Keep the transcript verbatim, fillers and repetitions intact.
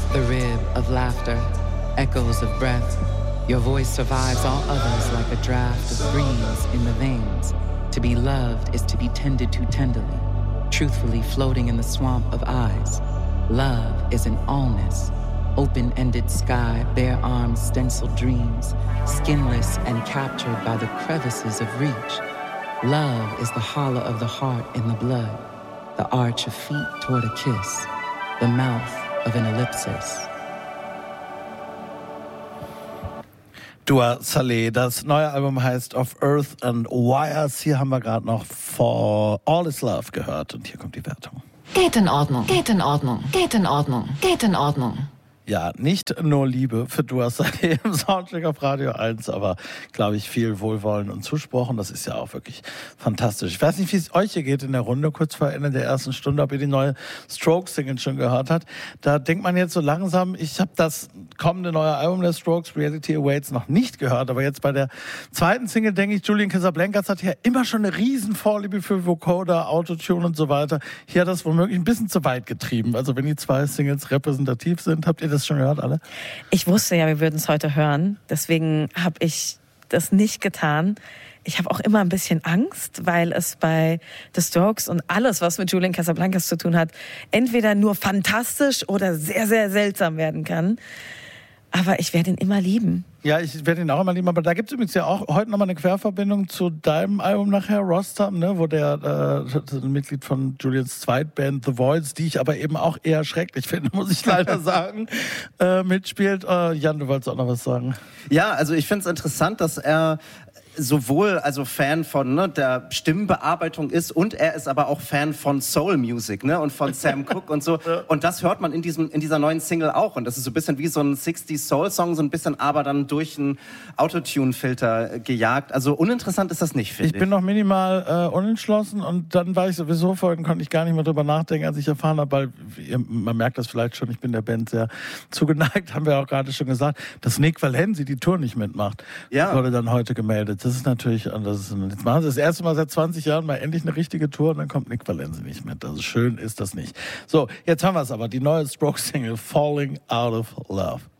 the rib of laughter, echoes of breath. Your voice survives all others like a draft of breeze in the veins. To be loved is to be tended to tenderly, truthfully floating in the swamp of eyes. Love is an allness, open-ended sky, bare arms, stenciled dreams, skinless and captured by the crevices of reach. Love is the hollow of the heart in the blood, the arch of feet toward a kiss, the mouth of an ellipsis. Dua Saleh, das neue Album heißt Of Earth and Wires. Hier haben wir gerade noch For All Is Love gehört und hier kommt die Wertung. Geht in Ordnung, geht in Ordnung, geht in Ordnung, geht in Ordnung. Ja, nicht nur Liebe für Dua Saleh im Soundcheck auf Radio eins, aber, glaube ich, viel Wohlwollen und Zuspruch. Und das ist ja auch wirklich fantastisch. Ich weiß nicht, wie es euch hier geht in der Runde, kurz vor Ende der ersten Stunde, ob ihr die neue Strokes-Single schon gehört habt. Da denkt man jetzt so langsam, ich habe das kommende neue Album der Strokes, Reality Awaits, noch nicht gehört. Aber jetzt bei der zweiten Single denke ich, Julian Casablancas hat ja immer schon eine riesen Vorliebe für Vocoder, Autotune und so weiter. Hier hat das womöglich ein bisschen zu weit getrieben. Also wenn die zwei Singles repräsentativ sind, habt ihr das das schon gehört, alle? Ich wusste ja, wir würden es heute hören. Deswegen habe ich das nicht getan. Ich habe auch immer ein bisschen Angst, weil es bei The Strokes und alles, was mit Julian Casablancas zu tun hat, entweder nur fantastisch oder sehr, sehr seltsam werden kann. Aber ich werde ihn immer lieben. Ja, ich werde ihn auch immer lieben, aber da gibt es übrigens ja auch heute nochmal eine Querverbindung zu deinem Album nachher, Rostam, ne, wo der äh, Mitglied von Julians Zweitband The Voids, die ich aber eben auch eher schrecklich finde, muss ich leider sagen, äh, mitspielt. Äh, Jan, du wolltest auch noch was sagen. Ja, also ich finde es interessant, dass er sowohl also Fan von ne, der Stimmenbearbeitung ist und er ist aber auch Fan von Soul Music, ne, und von Sam Cooke und so. Und das hört man in diesem in dieser neuen Single auch. Und das ist so ein bisschen wie so ein sechziger Soul Song, so ein bisschen aber dann durch einen Autotune-Filter gejagt. Also uninteressant ist das nicht, finde ich. Ich bin noch minimal äh, unentschlossen und dann war ich sowieso vorhin, konnte ich gar nicht mehr drüber nachdenken, als ich erfahren habe, weil man merkt das vielleicht schon, ich bin der Band sehr zugeneigt, haben wir auch gerade schon gesagt, dass Nick Valenzi die Tour nicht mitmacht. Ja. Wurde dann heute gemeldet. Das ist natürlich, das ist, jetzt machen sie das erste Mal seit zwanzig Jahren mal endlich eine richtige Tour und dann kommt Nick Valenzi nicht mit. Also schön ist das nicht. So, jetzt haben wir es aber, die neue Strokes-Single Falling Out of Love.